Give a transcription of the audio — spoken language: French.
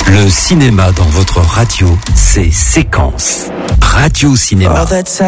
Le cinéma dans votre radio, c'est Séquence. Radio Cinéma.